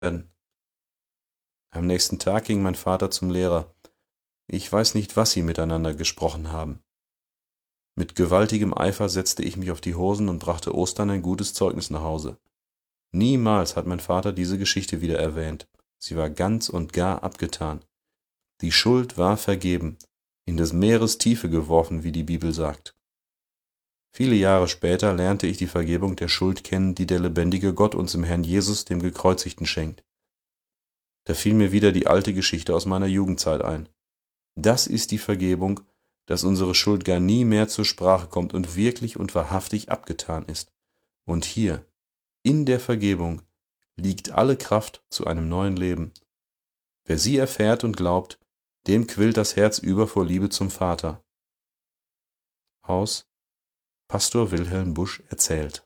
werden. Am nächsten Tag ging mein Vater zum Lehrer. Ich weiß nicht, was sie miteinander gesprochen haben. Mit gewaltigem Eifer setzte ich mich auf die Hosen und brachte Ostern ein gutes Zeugnis nach Hause. Niemals hat mein Vater diese Geschichte wieder erwähnt. Sie war ganz und gar abgetan. Die Schuld war vergeben, in des Meeres Tiefe geworfen, wie die Bibel sagt. Viele Jahre später lernte ich die Vergebung der Schuld kennen, die der lebendige Gott uns im Herrn Jesus, dem Gekreuzigten, schenkt. Da fiel mir wieder die alte Geschichte aus meiner Jugendzeit ein. Das ist die Vergebung, dass unsere Schuld gar nie mehr zur Sprache kommt und wirklich und wahrhaftig abgetan ist. Und hier, in der Vergebung, liegt alle Kraft zu einem neuen Leben. Wer sie erfährt und glaubt, dem quillt das Herz über vor Liebe zum Vater. Aus Pastor Wilhelm Busch erzählt.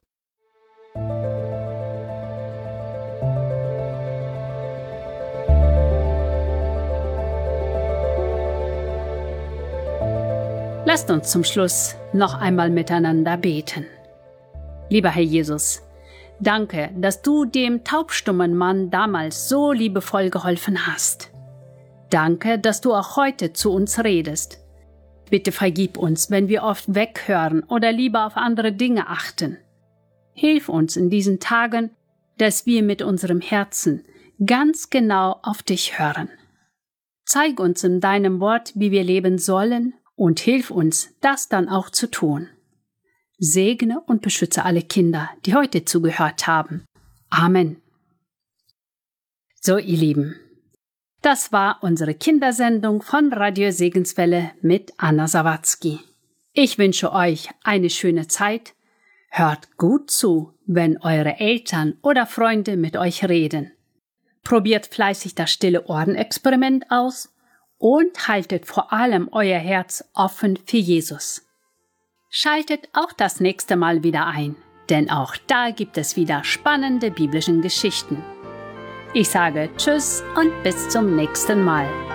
Lasst uns zum Schluss noch einmal miteinander beten. Lieber Herr Jesus, danke, dass du dem taubstummen Mann damals so liebevoll geholfen hast. Danke, dass du auch heute zu uns redest. Bitte vergib uns, wenn wir oft weghören oder lieber auf andere Dinge achten. Hilf uns in diesen Tagen, dass wir mit unserem Herzen ganz genau auf dich hören. Zeig uns in deinem Wort, wie wir leben sollen, und hilf uns, das dann auch zu tun. Segne und beschütze alle Kinder, die heute zugehört haben. Amen. So, ihr Lieben, das war unsere Kindersendung von Radio Segenswelle mit Anna Sawatzki. Ich wünsche euch eine schöne Zeit. Hört gut zu, wenn eure Eltern oder Freunde mit euch reden. Probiert fleißig das Stille-Ohren-Experiment aus und haltet vor allem euer Herz offen für Jesus. Schaltet auch das nächste Mal wieder ein, denn auch da gibt es wieder spannende biblische Geschichten. Ich sage Tschüss und bis zum nächsten Mal.